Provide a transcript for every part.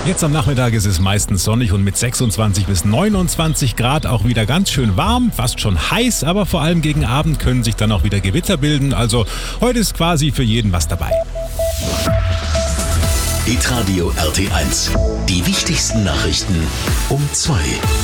Jetzt am Nachmittag ist es meistens sonnig und mit 26 bis 29 Grad auch wieder ganz schön warm, fast schon heiß, aber vor allem gegen Abend können sich dann auch wieder Gewitter bilden. Also heute ist quasi für jeden was dabei. Hitradio RT1. Die wichtigsten Nachrichten um 2.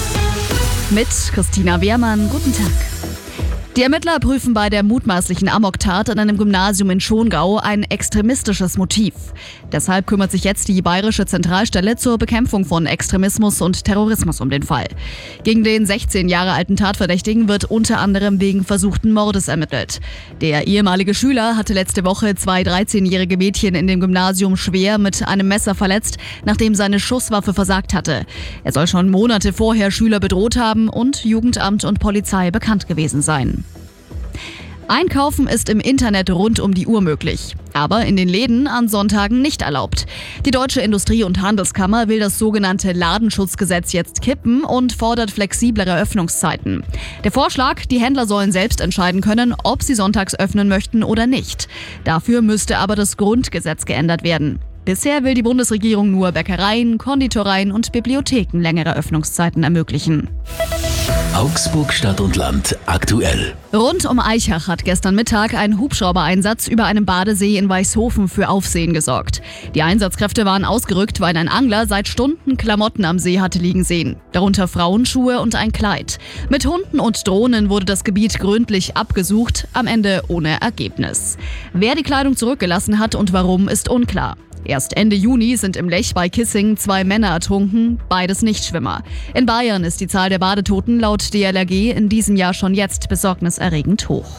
Mit Christina Wehrmann. Guten Tag. Die Ermittler prüfen bei der mutmaßlichen Amoktat an einem Gymnasium in Schongau ein extremistisches Motiv. Deshalb kümmert sich jetzt die Bayerische Zentralstelle zur Bekämpfung von Extremismus und Terrorismus um den Fall. Gegen den 16 Jahre alten Tatverdächtigen wird unter anderem wegen versuchten Mordes ermittelt. Der ehemalige Schüler hatte letzte Woche 2 13-jährige Mädchen in dem Gymnasium schwer mit einem Messer verletzt, nachdem seine Schusswaffe versagt hatte. Er soll schon Monate vorher Schüler bedroht haben und Jugendamt und Polizei bekannt gewesen sein. Einkaufen ist im Internet rund um die Uhr möglich, aber in den Läden an Sonntagen nicht erlaubt. Die Deutsche Industrie- und Handelskammer will das sogenannte Ladenschutzgesetz jetzt kippen und fordert flexiblere Öffnungszeiten. Der Vorschlag, die Händler sollen selbst entscheiden können, ob sie sonntags öffnen möchten oder nicht. Dafür müsste aber das Grundgesetz geändert werden. Bisher will die Bundesregierung nur Bäckereien, Konditoreien und Bibliotheken längere Öffnungszeiten ermöglichen. Augsburg Stadt und Land aktuell. Rund um Aichach hat gestern Mittag ein Hubschrauber-Einsatz über einem Badesee in Weißhofen für Aufsehen gesorgt. Die Einsatzkräfte waren ausgerückt, weil ein Angler seit Stunden Klamotten am See hatte liegen sehen. Darunter Frauenschuhe und ein Kleid. Mit Hunden und Drohnen wurde das Gebiet gründlich abgesucht, am Ende ohne Ergebnis. Wer die Kleidung zurückgelassen hat und warum, ist unklar. Erst Ende Juni sind im Lech bei Kissing 2 Männer ertrunken, beides Nichtschwimmer. In Bayern ist die Zahl der Badetoten laut DLRG in diesem Jahr schon jetzt besorgniserregend hoch.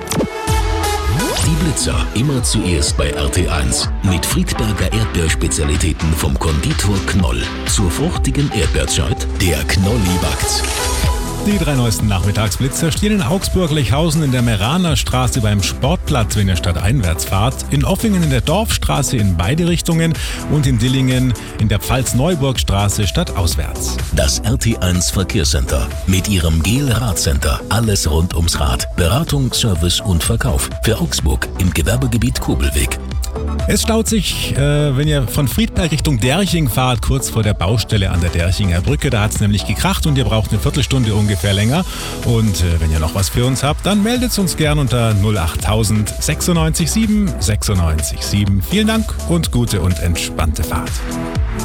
Die Blitzer immer zuerst bei RT1 mit Friedberger Erdbeerspezialitäten vom Konditor Knoll. Zur fruchtigen Erdbeerzeit, der Knolli backt's. Die 3 neuesten Nachmittagsblitzer stehen in Augsburg-Lechhausen in der Meraner Straße beim Sportplatz, wenn ihr stadteinwärts fahrt, in Offingen in der Dorfstraße in beide Richtungen und in Dillingen in der Pfalz-Neuburg-Straße stadtauswärts. Das RT1 Verkehrscenter mit ihrem GEL-Radcenter. Alles rund ums Rad. Beratung, Service und Verkauf. Für Augsburg im Gewerbegebiet Kobelweg. Es staut sich, wenn ihr von Friedberg Richtung Derching fahrt, kurz vor der Baustelle an der Derchinger Brücke. Da hat es nämlich gekracht und ihr braucht eine Viertelstunde ungefähr länger. Und wenn ihr noch was für uns habt, dann meldet uns gern unter 08000 96 7 96 7. Vielen Dank und gute und entspannte Fahrt.